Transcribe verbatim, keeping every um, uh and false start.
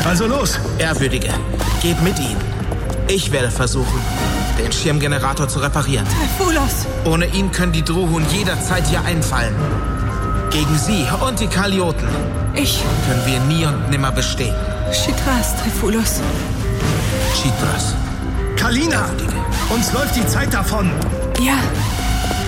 Also los! Ehrwürdige, geht mit ihm. Ich werde versuchen, den Schirmgenerator zu reparieren. Trifulos! Ohne ihn können die Druhun jederzeit hier einfallen. Gegen sie und die Kalioten Ich... können wir nie und nimmer bestehen. Chitras, Trifulos. Chitras. Kalina! Uns läuft die Zeit davon! Ja,